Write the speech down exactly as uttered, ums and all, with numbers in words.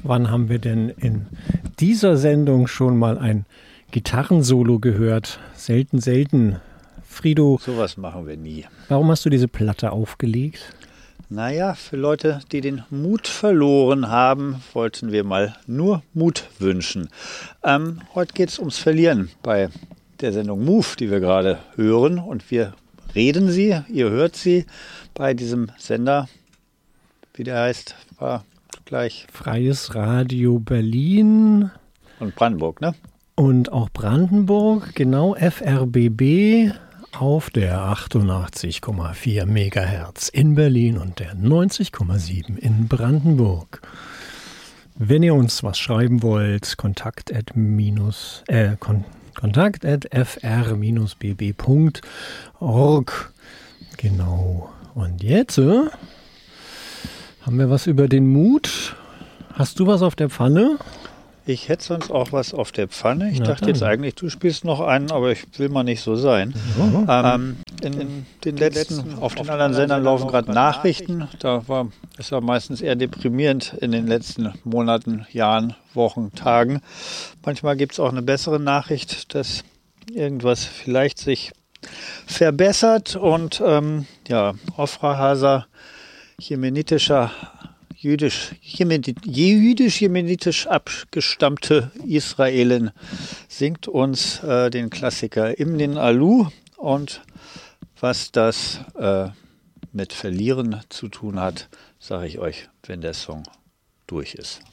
Wann haben wir denn in dieser Sendung schon mal ein Gitarrensolo gehört? Selten, selten. Frido, sowas machen wir nie. Warum hast du diese Platte aufgelegt? Naja, für Leute, die den Mut verloren haben, wollten wir mal nur Mut wünschen. Ähm, heute geht es ums Verlieren bei der Sendung Move, die wir gerade hören. Und wir reden sie, ihr hört sie bei diesem Sender, wie der heißt, war gleich. Freies Radio Berlin. Und Brandenburg, ne? Und auch Brandenburg, genau, F R B B. Auf der achtundachtzig Komma vier Megahertz in Berlin und der neunzig Komma sieben in Brandenburg. Wenn ihr uns was schreiben wollt, kontakt at minus, äh, kon, kontakt at f r b b punkt org. Genau. Und jetzt äh, haben wir was über den Mut. Hast du was auf der Pfanne? Ich hätte sonst auch was auf der Pfanne. Ich Na dachte dann. jetzt eigentlich, du spielst noch einen, aber ich will mal nicht so sein. Mhm. Ähm, in, in den letzten, auf den anderen Sendern laufen gerade Nachrichten. Da war es ja meistens eher deprimierend in den letzten Monaten, Jahren, Wochen, Tagen. Manchmal gibt es auch eine bessere Nachricht, dass irgendwas vielleicht sich verbessert. Und ähm, ja, Ofra Hasa, jemenitischer Jüdisch, jüdisch-jemenitisch abgestammte Israelin singt uns äh, den Klassiker Imnin Alu, und was das äh, mit Verlieren zu tun hat, sage ich euch, wenn der Song durch ist.